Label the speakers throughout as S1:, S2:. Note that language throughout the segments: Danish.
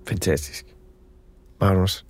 S1: Fantastisk. Magnus,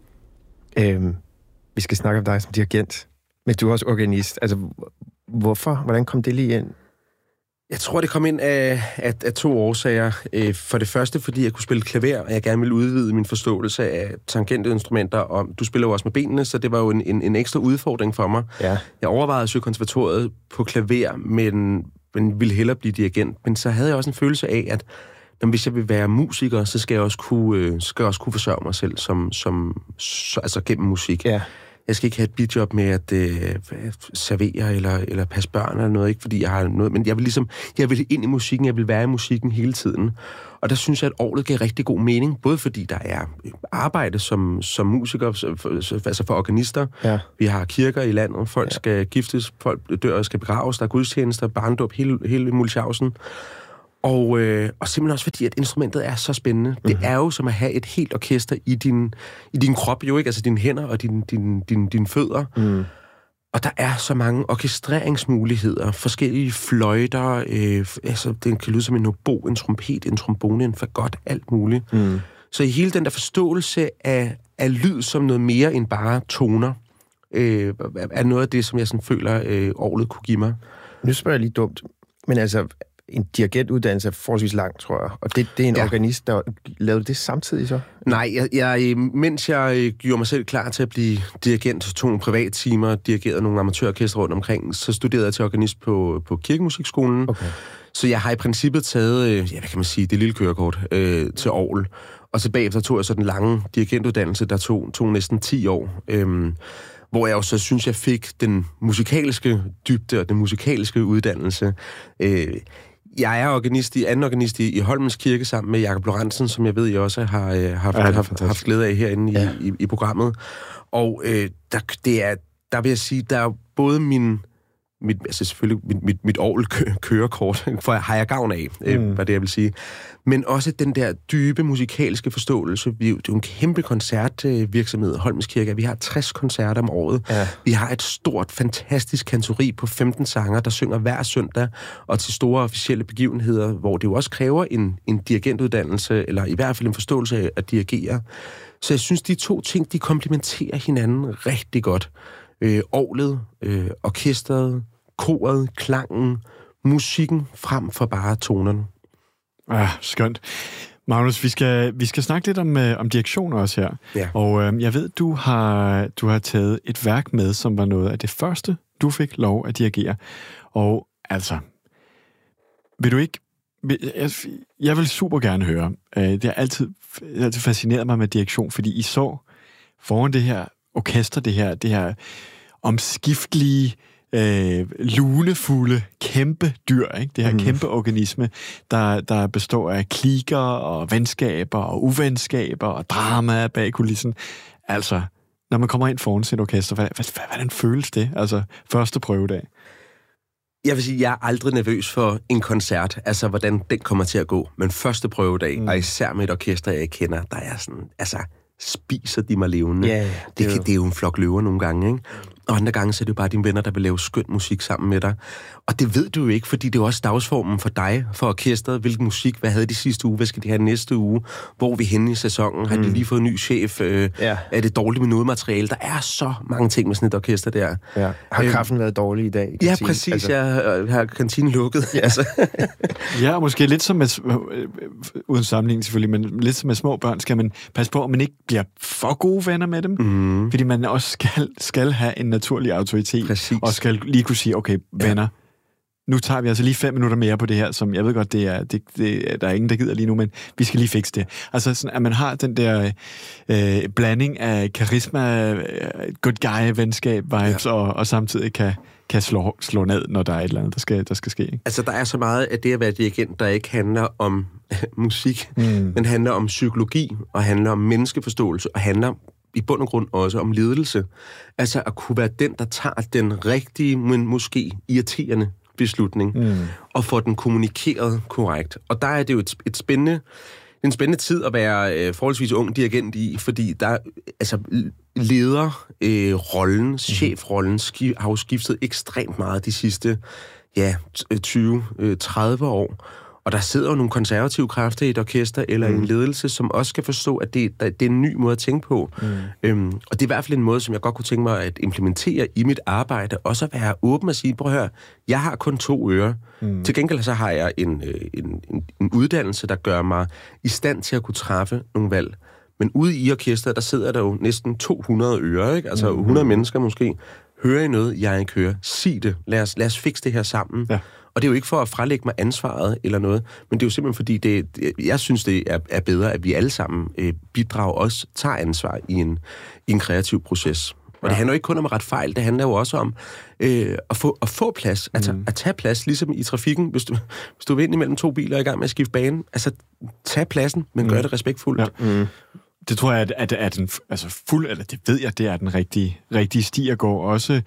S1: vi skal snakke om dig som dirigent, men du er også organist. Altså, hvorfor? Hvordan kom det lige ind?
S2: Jeg tror, det kom ind af to årsager. For det første, fordi jeg kunne spille klaver, og jeg gerne ville udvide min forståelse af tangente instrumenter. Og du spiller jo også med benene, så det var jo en ekstra udfordring for mig.
S1: Ja.
S2: Jeg overvejede at søge konservatoriet på klaver, men ville hellere blive dirigent. Men så havde jeg også en følelse af, at hvis jeg vil være musiker, så skal jeg også kunne forsørge mig selv altså gennem musik.
S1: Ja.
S2: Jeg skal ikke have et bidjob med at servere eller passe børn eller noget, ikke fordi jeg har noget, men jeg vil ind i musikken, jeg vil være i musikken hele tiden. Og der synes jeg, at orglet giver rigtig god mening, både fordi der er arbejde som musiker, altså for organister. Ja. Vi har kirker i landet, folk skal giftes, folk dør og skal begraves, der er gudstjenester, barndåb, hele multiausen. Og simpelthen også fordi, at instrumentet er så spændende. Mm-hmm. Det er jo som at have et helt orkester i din krop, jo ikke? Altså dine hænder og dine fødder. Mm. Og der er så mange orkestreringsmuligheder, forskellige fløjter, altså det kan lyde som en obo, en trompet, en trombone, en fagot, alt muligt. Mm. Så i hele den der forståelse af lyd som noget mere end bare toner, er noget af det, som jeg sådan føler, orglet kunne give mig. Nu spørger jeg lige dumt, men altså en dirigentuddannelse er forholdsvis lang, tror jeg. Og det er en organist, der lavede det samtidig så? Nej, mens jeg gjorde mig selv klar til at blive dirigent, tog nogle privattimer, dirigerede nogle amatørorkestre rundt omkring, så studerede jeg til organist på Kirkemusikskolen. Okay. Så jeg har i princippet taget, hvad kan man sige, det lille kørekort til orgel. Og så bagefter tog jeg så den lange dirigentuddannelse, der tog næsten 10 år. Hvor jeg jo så synes, jeg fik den musikalske dybde og den musikalske uddannelse. Jeg er anden organist i Holmens Kirke sammen med Jakob Lorentzen, som jeg ved, I også har haft glæde af herinde i programmet. Og der vil jeg sige, der er både mit orgelkørekort, for har jeg gavn af, hvad det jeg vil sige. Men også den der dybe musikalske forståelse. Det er jo en kæmpe koncertvirksomhed, Holmens Kirke. Vi har 60 koncerter om året. Ja. Vi har et stort, fantastisk kantori på 15 sanger, der synger hver søndag, og til store officielle begivenheder, hvor det jo også kræver en dirigentuddannelse, eller i hvert fald en forståelse af at dirigere. Så jeg synes, de to ting, de komplementerer hinanden rigtig godt. Orglet, orkestret, koret, klangen, musikken frem for bare tonerne.
S3: Skønt. Magnus, vi skal snakke lidt om direktion også her. Ja. Og jeg ved, du har taget et værk med, som var noget af det første, du fik lov at dirigere. Og altså, vil du ikke... Jeg vil super gerne høre. Det har altid fascineret mig med direktion, fordi I så foran det her orkester, det her omskiftelige, lunefulde, kæmpe dyr, ikke? Det her kæmpe organisme, der består af kliker og venskaber og uvenskaber og drama bag kulissen. Altså, når man kommer ind foran sit orkester, hvordan føles det? Altså, første prøvedag.
S2: Jeg vil sige, jeg er aldrig nervøs for en koncert, altså hvordan den kommer til at gå. Men første prøvedag, og især med et orkester, jeg kender, der er sådan, altså, spiser de mig levende. Yeah, det er jo en flok løver nogle gange, ikke? Og andre gange, så er det jo bare dine venner, der vil lave skøn musik sammen med dig. Og det ved du jo ikke, fordi det er jo også dagsformen for dig, for orkestret. Hvilken musik, hvad havde de sidste uge, hvad skal de have næste uge? Hvor er vi henne i sæsonen? Har de lige fået en ny chef? Er det dårligt med noget materiale? Der er så mange ting med sådan et orkester der. Ja.
S1: Har kaffen været dårlig i dag?
S2: Ja, præcis. Altså. Jeg har kantinen lukket. Ja. Altså.
S3: Ja, måske lidt som uden sammenligning selvfølgelig, men lidt som med små børn, skal man passe på, at man ikke bliver for gode venner med dem. Mm. Fordi man også skal have en naturlig autoritet. Præcis. Og skal lige kunne sige, okay, venner, nu tager vi altså lige 5 minutter mere på det her, som jeg ved godt, der er ingen, der gider lige nu, men vi skal lige fikse det. Altså sådan, at man har den der blanding af karisma, good guy, venskab, vibes, og samtidig kan slå ned, når der er et eller andet, der skal ske. Ikke?
S2: Altså, der er så meget af det at være dirigent, der ikke handler om musik, men handler om psykologi, og handler om menneskeforståelse, og handler i bund og grund også om ledelse. Altså at kunne være den, der tager den rigtige, men måske irriterende beslutning, og får den kommunikeret korrekt. Og der er det jo en spændende tid at være forholdsvis ung dirigent i, fordi der altså lederrollen, chefrollen har jo skiftet ekstremt meget de sidste 20-30 år. Og der sidder jo nogle konservative kræfter i et orkester eller en ledelse, som også skal forstå, at det er en ny måde at tænke på. Og det er i hvert fald en måde, som jeg godt kunne tænke mig at implementere i mit arbejde, også at være åben og sige, prøv at høre, jeg har kun 2 ører. Til gengæld så har jeg en uddannelse, der gør mig i stand til at kunne træffe nogle valg. Men ude i orkestret, der sidder der jo næsten 200 ører, ikke? Altså 100 mennesker måske. Hører I noget, jeg ikke hører? Sig det. Lad os fikse det her sammen. Ja. Og det er jo ikke for at frelægge mig ansvaret eller noget, men det er jo simpelthen fordi, jeg synes, det er bedre, at vi alle sammen bidrager også, tager ansvar i en kreativ proces. Og det handler jo ikke kun om at rette fejl, det handler jo også om at få plads, at tage plads, ligesom i trafikken. Hvis du er ind imellem 2 biler og er i gang med at skifte bane, altså tag pladsen, men gør det respektfuldt. Ja.
S3: Det tror jeg, at er den, altså eller det ved jeg, det er den rigtige sti at gå også.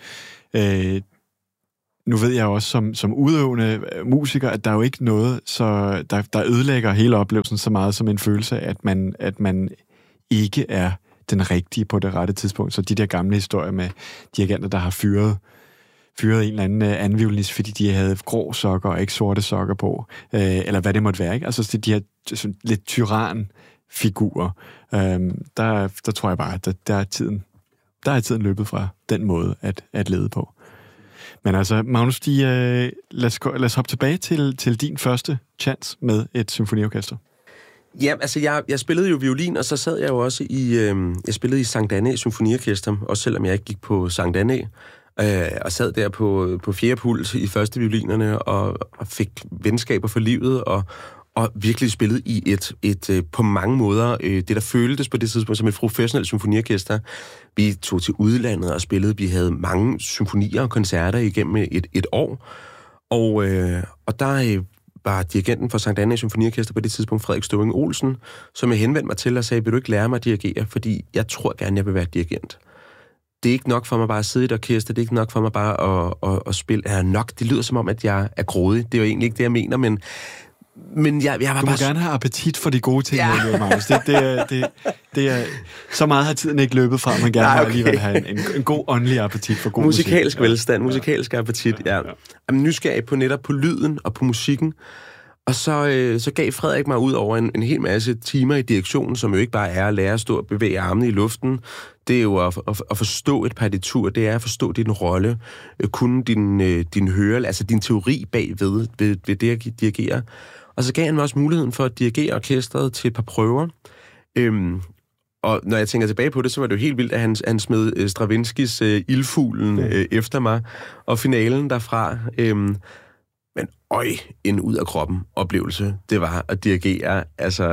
S3: Nu ved jeg også som udøvende musiker, at der er jo ikke noget, der ødelægger hele oplevelsen så meget som en følelse af, at man ikke er den rigtige på det rette tidspunkt. Så de der gamle historier med dirigenter, der har fyret en eller anden violinist, fordi de havde grå sokker og ikke sorte sokker på, eller hvad det måtte være, ikke? Altså de her lidt tyran-figurer. Der tror jeg bare, at der er tiden løbet fra den måde at lede på. Men altså, Magnus, lad os hoppe tilbage til din første chance med et symfoniorkester.
S2: Ja, altså jeg spillede jo violin, og så sad jeg jo også jeg spillede i Sankt Annæ Symfoniorkester, også selvom jeg ikke gik på Sankt Annæ, og sad der på fjerde puls i første violinerne, og fik venskaber for livet, og virkelig spillede i et på mange måder, det der føltes på det tidspunkt som et professionelt symfoniorkester. Vi tog til udlandet og spillede, vi havde mange symfonier og koncerter igennem et år, og der var dirigenten for Sankt Annæ Symfoniorkester på det tidspunkt, Frederik Støvring Olsen, som jeg henvendte mig til og sagde, vil du ikke lære mig at dirigere, fordi jeg tror gerne, jeg vil være dirigent. Det er ikke nok for mig bare at sidde i et orkester, det er ikke nok for mig bare at spille. Det lyder som om, at jeg er grådig. Det er jo egentlig ikke det, jeg mener, men jeg var
S3: du må gerne have appetit for de gode ting, Magnus. Det er, så meget har tiden ikke løbet fra, man gerne vil alligevel have en god åndelig appetit for god
S2: musikalsk
S3: musik.
S2: Velstand, musikalsk appetit, ja. Jamen, nysgerrig på netop på lyden og på musikken. Og så gav Frederik mig ud over en hel masse timer i direktionen, som jo ikke bare er at lære at stå og bevæge armene i luften. Det er jo at forstå et partitur, det er at forstå din rolle, kunne din høre, altså din teori bagved ved det at dirigere. Og så gav han mig også muligheden for at dirigere orkestret til et par prøver. Og når jeg tænker tilbage på det, så var det jo helt vildt, at han smed Stravinskys Ildfuglen efter mig, og finalen derfra. Men en ud af kroppen oplevelse, det var at dirigere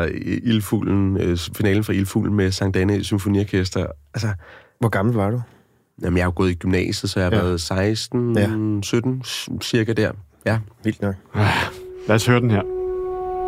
S2: finalen fra Ildfuglen med Sankt Annæ Symfoniorkester. Altså,
S1: hvor gammel var du?
S2: Jamen, jeg har jo gået i gymnasiet, så jeg har været 16, 17, cirka der. Ja.
S1: Vildt nok.
S3: Lad os høre den her.